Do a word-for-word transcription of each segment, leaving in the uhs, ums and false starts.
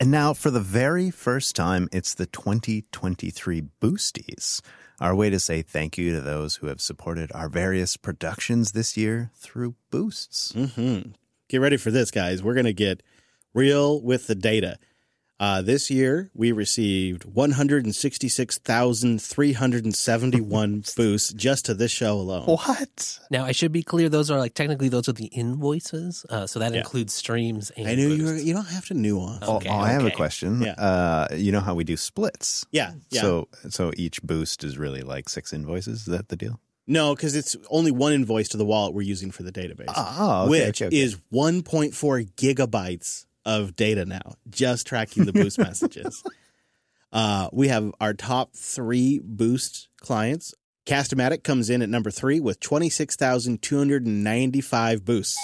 And now, for the very first time, it's the twenty twenty-three Boosties, our way to say thank you to those who have supported our various productions this year through boosts. Mm-hmm. Get ready for this, guys. We're going to get real with the data. Uh, this year, we received one hundred sixty-six thousand three hundred seventy-one boosts just to this show alone. What? Now, I should be clear, those are like, technically, those are the invoices. Uh, so that Yeah. includes streams and I knew boosts. you were, you don't have to nuance. Oh, Okay, oh, I have a okay. question. Yeah. Uh, you know how we do splits? Yeah, yeah. So, so each boost is really like six invoices? Is that the deal? No, because it's only one invoice to the wallet we're using for the database, Oh, okay, which okay, okay. is one point four gigabytes of data now, just tracking the boost messages. Uh, we have our top three boost clients. Castamatic comes in at number three with twenty-six thousand two hundred ninety-five boosts.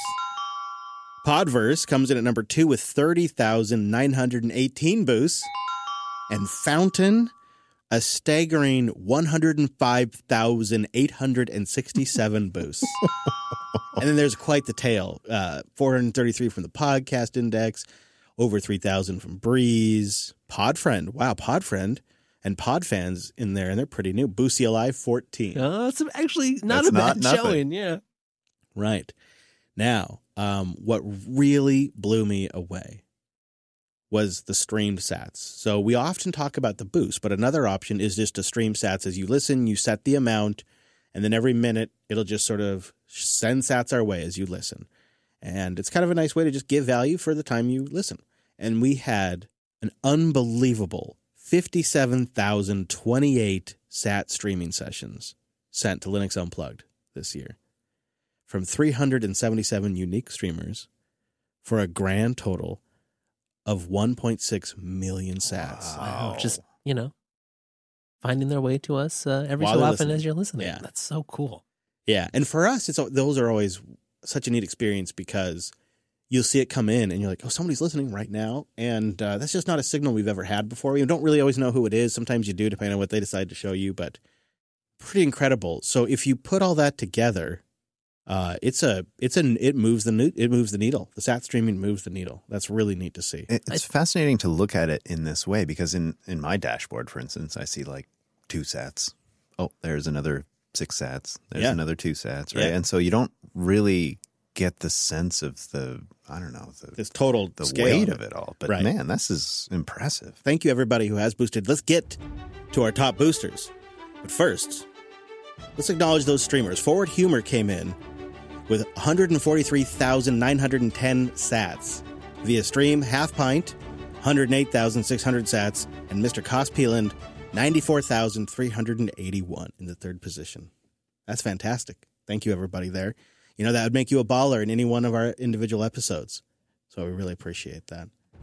Podverse comes in at number two with thirty thousand nine hundred eighteen boosts. And Fountain, a staggering one hundred five thousand eight hundred sixty-seven boosts. And then there's quite the tail. Uh, four hundred thirty-three from the Podcast Index, over three thousand from Breeze, Podfriend. Wow, Podfriend and Podfans in there, and they're pretty new. Boosty Alive, fourteen. Oh, that's actually not That's a not bad nothing. showing, yeah. Right. Now, um, what really blew me away was the streamed sats. So we often talk about the boost, but another option is just to stream sats as you listen. You set the amount, and then every minute it'll just sort of send sats our way as you listen. And it's kind of a nice way to just give value for the time you listen. And we had an unbelievable fifty-seven thousand twenty-eight sat streaming sessions sent to Linux Unplugged this year from three hundred seventy-seven unique streamers for a grand total of one point six million sats. Wow. Just, you know, finding their way to us uh, every While so they're often listening. as you're listening. Yeah. That's so cool. Yeah, and for us, it's those are always such a neat experience because you'll see it come in and you're like, oh, somebody's listening right now. And uh, that's just not a signal we've ever had before. We don't really always know who it is. Sometimes you do, depending on what they decide to show you, but pretty incredible. So if you put all that together, uh, it's a it's an it moves the ne- it moves the needle. The sat streaming moves the needle. That's really neat to see. It- It's fascinating to look at it in this way because in, in my dashboard, for instance, I see like two sats. Oh, there's another six sats. There's Yeah. another two sats, right? Yeah. And so you don't really get the sense of the, I don't know, the, This total the scale weight of it all. But Right. man, this is impressive. Thank you, everybody who has boosted. Let's get to our top boosters. But first, let's acknowledge those streamers. Forward Humor came in with one hundred forty-three thousand nine hundred ten sats. Via stream, Half Pint, one hundred eight thousand six hundred sats. And Mister Cospeland, ninety-four thousand three hundred eighty-one in the third position. That's fantastic. Thank you, everybody there. You know, that would make you a baller in any one of our individual episodes. So we really appreciate that.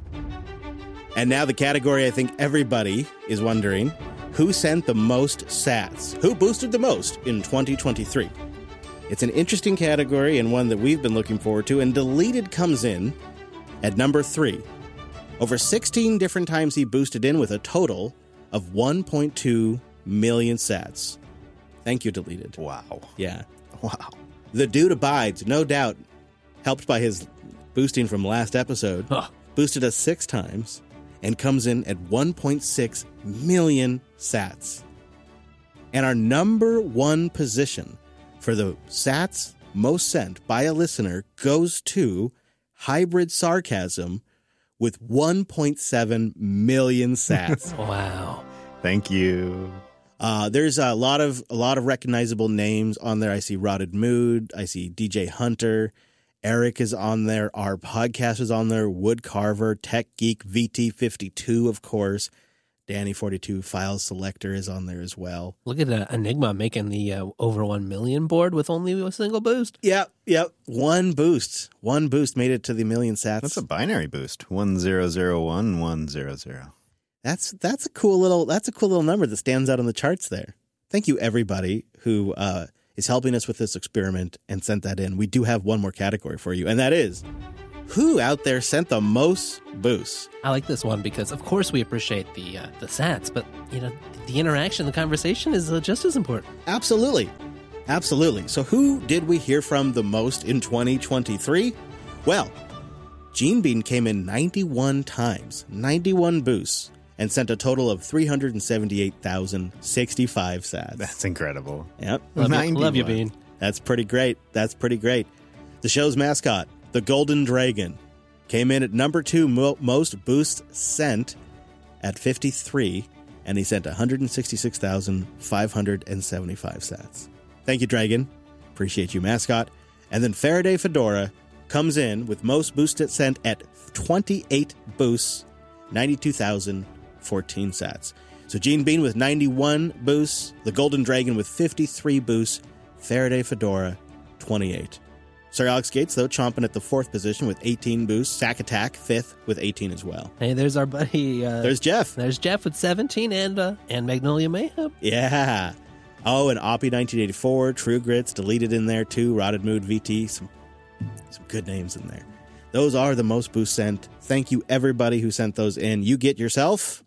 And now the category I think everybody is wondering, who sent the most sats? Who boosted the most in twenty twenty-three? It's an interesting category and one that we've been looking forward to, and Deleted comes in at number three. Over sixteen different times he boosted in with a total of one point two million sats. Thank you, Deleted. Wow. Yeah. Wow. The dude abides, no doubt, helped by his boosting from last episode, Huh. boosted us six times and comes in at one point six million sats. And our number one position for the sats most sent by a listener goes to Hybrid Sarcasm with one point seven million sats. Wow. Thank you. Uh, there's a lot of a lot of recognizable names on there. I see Rotted Mood. I see D J Hunter. Eric is on there. Our podcast is on there. Wood Carver, Tech Geek, V T fifty-two, of course. Danny forty-two, Files Selector is on there as well. Look at uh, Enigma making the uh, over one million board with only a single boost. Yep, yep. One boost. One boost made it to the million sats. That's a binary boost. One zero zero one one zero zero. That's that's a cool little that's a cool little number that stands out on the charts there. Thank you, everybody who uh, is helping us with this experiment and sent that in. We do have one more category for you, and that is who out there sent the most boosts? I like this one because, of course, we appreciate the uh, the sats, but you know, the interaction, the conversation is uh, just as important. Absolutely, absolutely. So, who did we hear from the most in twenty twenty-three? Well, Gene Bean came in ninety-one times, ninety-one boosts, and sent a total of three hundred seventy-eight thousand sixty-five sats. That's incredible. Yep. Love you, love you, Bean. That's pretty great. That's pretty great. The show's mascot, the Golden Dragon, came in at number two mo- most boosts sent at fifty-three, and he sent one hundred sixty-six thousand five hundred seventy-five sats. Thank you, Dragon. Appreciate you, mascot. And then Faraday Fedora comes in with most boosts sent at twenty-eight boosts, ninety-two thousand fourteen sats. So Gene Bean with ninety-one boosts, the Golden Dragon with fifty-three boosts, Faraday Fedora twenty-eight. Sir Alex Gates, though, chomping at the fourth position with eighteen boosts. Sack Attack, fifth with eighteen as well. Hey, there's our buddy. Uh, There's Jeff. There's Jeff with seventeen and uh, and Magnolia Mayhem. Yeah. Oh, and Oppie nineteen eighty-four, True Grits, deleted in there too, Rotted Mood V T, some, some good names in there. Those are the most boosts sent. Thank you, everybody who sent those in. You get yourself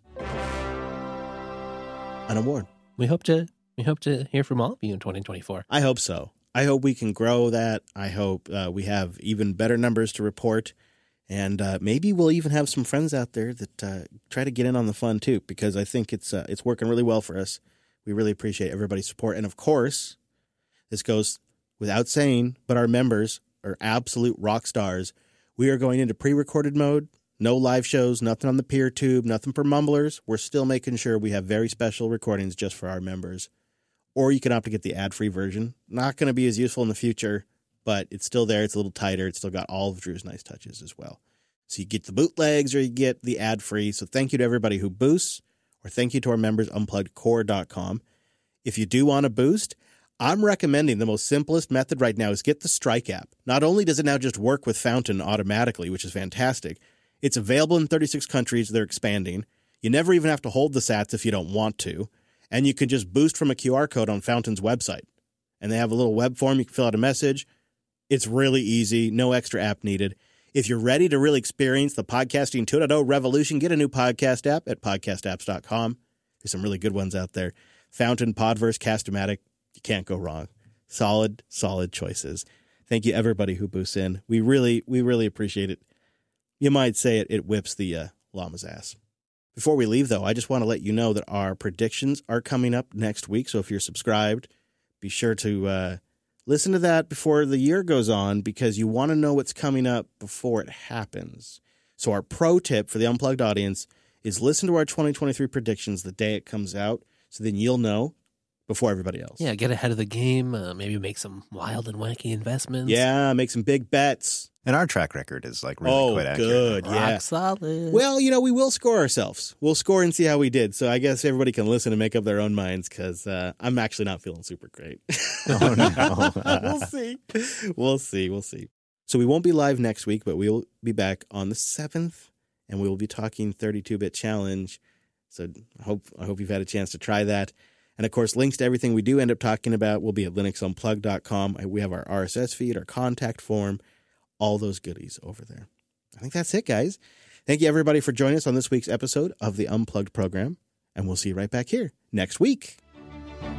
an award. We hope to we hope to hear from all of you in twenty twenty-four. I hope so. I hope we can grow that. I hope uh, we have even better numbers to report. And uh, maybe we'll even have some friends out there that uh, try to get in on the fun too, because I think it's uh, it's working really well for us. We really appreciate everybody's support. And of course, this goes without saying, but our members are absolute rock stars. We are going into pre-recorded mode. No live shows, nothing on the peer tube, nothing for mumblers. We're still making sure we have very special recordings just for our members. Or you can opt to get the ad-free version. Not going to be as useful in the future, but it's still there. It's a little tighter. It's still got all of Drew's nice touches as well. So you get the bootlegs or you get the ad-free. So thank you to everybody who boosts, or thank you to our members, unplugged core dot com. If you do want to boost, I'm recommending the most simplest method right now is get the Strike app. Not only does it now just work with Fountain automatically, which is fantastic, it's available in thirty-six countries. They're expanding. You never even have to hold the sats if you don't want to. And you can just boost from a Q R code on Fountain's website. And they have a little web form. You can fill out a message. It's really easy. No extra app needed. If you're ready to really experience the podcasting two point oh revolution, get a new podcast app at podcast apps dot com. There's some really good ones out there. Fountain, Podverse, Cast-O-Matic. You can't go wrong. Solid, solid choices. Thank you, everybody who boosts in. We really, we really appreciate it. You might say it, it whips the uh, llama's ass. Before we leave, though, I just want to let you know that our predictions are coming up next week. So if you're subscribed, be sure to uh, listen to that before the year goes on, because you want to know what's coming up before it happens. So our pro tip for the Unplugged audience is listen to our twenty twenty-three predictions the day it comes out, so then you'll know before everybody else. Yeah, get ahead of the game. Uh, maybe make some wild and wacky investments. Yeah, make some big bets. And our track record is like really oh, quite accurate. good. Rock Yeah. solid. Well, you know, we will score ourselves. We'll score and see how we did. So I guess everybody can listen and make up their own minds, because uh, I'm actually not feeling super great. Oh, no. We'll see. We'll see. We'll see. So we won't be live next week, but we will be back on the seventh, and we will be talking thirty-two bit challenge. So I hope, I hope you've had a chance to try that. And, of course, links to everything we do end up talking about will be at linux unplugged dot com. We have our R S S feed, our contact form, all those goodies over there. I think that's it, guys. Thank you, everybody, for joining us on this week's episode of the Unplugged program, and we'll see you right back here next week.